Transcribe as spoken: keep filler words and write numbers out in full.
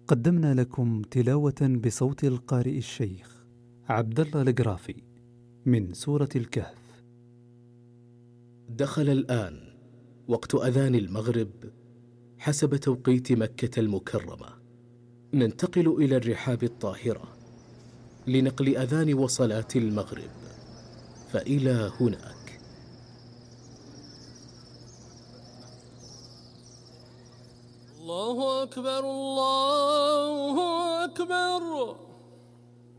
قدمنا لكم تلاوة بصوت القارئ الشيخ عبد الله القرافي من سورة الكهف. دخل الآن وقت أذان المغرب حسب توقيت مكة المكرمة. ننتقل إلى الرحاب الطاهرة لنقل أذان وصلاة المغرب، فإلى هناك. الله أكبر الله أكبر.